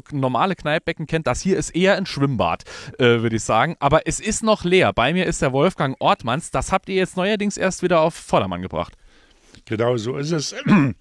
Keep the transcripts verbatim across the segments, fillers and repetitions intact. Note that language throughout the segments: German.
normale Kneippbecken kennt, das hier ist eher ein Schwimmbad, äh, würde ich sagen. Aber es ist noch leer. Bei mir ist der Wolfgang Ortmanns. Das habt ihr jetzt neuerdings erst wieder auf Vordermann gebracht. Genau so ist es.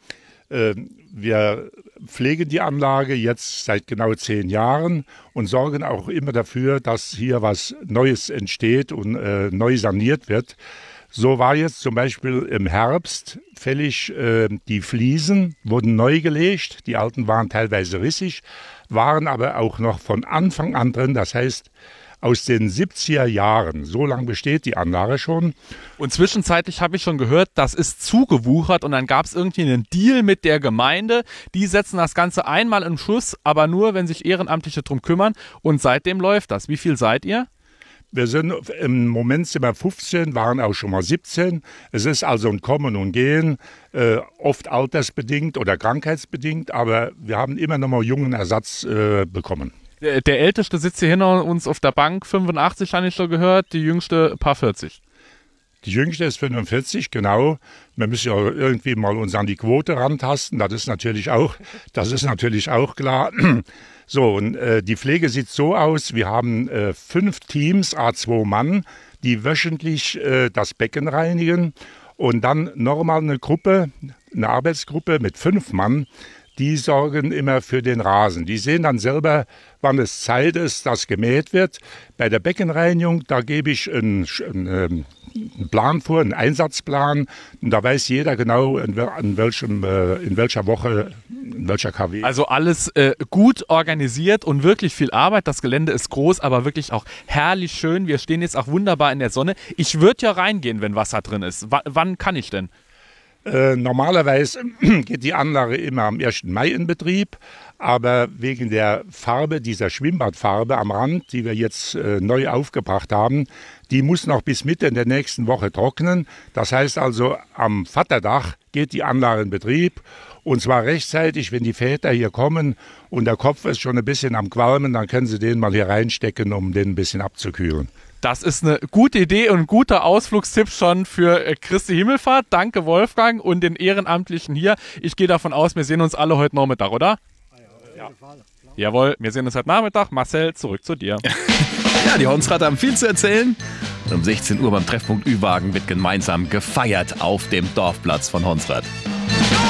Wir pflegen die Anlage jetzt seit genau zehn Jahren und sorgen auch immer dafür, dass hier was Neues entsteht und äh, neu saniert wird. So war jetzt zum Beispiel im Herbst fällig, äh, die Fliesen wurden neu gelegt, die alten waren teilweise rissig, waren aber auch noch von Anfang an drin, das heißt aus den siebziger Jahren, so lange besteht die Anlage schon. Und zwischenzeitlich habe ich schon gehört, das ist zugewuchert und dann gab es irgendwie einen Deal mit der Gemeinde, die setzen das Ganze einmal im Schuss, aber nur, wenn sich Ehrenamtliche drum kümmern und seitdem läuft das. Wie viel seid ihr? Wir sind im Moment sind wir fünfzehn, waren auch schon mal siebzehn. Es ist also ein Kommen und Gehen, äh, oft altersbedingt oder krankheitsbedingt, aber wir haben immer noch mal jungen Ersatz äh, bekommen. Der, der Älteste sitzt hier hinter uns auf der Bank, fünfundachtzig habe ich schon gehört, die Jüngste paar vierzig. Die Jüngste ist fünfundvierzig, genau. Wir müssen ja irgendwie mal uns an die Quote rantasten, das ist natürlich auch, das ist natürlich auch klar. So, und äh, die Pflege sieht so aus, wir haben äh, fünf Teams, à zwei Mann, die wöchentlich äh, das Becken reinigen und dann nochmal eine Gruppe, eine Arbeitsgruppe mit fünf Mann, die sorgen immer für den Rasen. Die sehen dann selber, wann es Zeit ist, dass gemäht wird. Bei der Beckenreinigung, da gebe ich einen, einen, einen Plan vor, einen Einsatzplan. Und da weiß jeder genau, in, in, welchem, in welcher Woche, in welcher K W. Also alles äh, gut organisiert und wirklich viel Arbeit. Das Gelände ist groß, aber wirklich auch herrlich schön. Wir stehen jetzt auch wunderbar in der Sonne. Ich würde ja reingehen, wenn Wasser drin ist. W- wann kann ich denn? Äh, normalerweise geht die Anlage immer am ersten Mai in Betrieb, aber wegen der Farbe, dieser Schwimmbadfarbe am Rand, die wir jetzt äh, neu aufgebracht haben, die muss noch bis Mitte der nächsten Woche trocknen. Das heißt also, am Vatertag geht die Anlage in Betrieb und zwar rechtzeitig, wenn die Väter hier kommen und der Kopf ist schon ein bisschen am Qualmen, dann können sie den mal hier reinstecken, um den ein bisschen abzukühlen. Das ist eine gute Idee und ein guter Ausflugstipp schon für äh, Christi Himmelfahrt. Danke Wolfgang und den Ehrenamtlichen hier. Ich gehe davon aus, wir sehen uns alle heute Nachmittag, oder? Ja. Jawohl, wir sehen uns heute Nachmittag. Marcel, zurück zu dir. Ja, die Honsrater haben viel zu erzählen. Und um sechzehn Uhr beim Treffpunkt Ü-Wagen wird gemeinsam gefeiert auf dem Dorfplatz von Honsrad.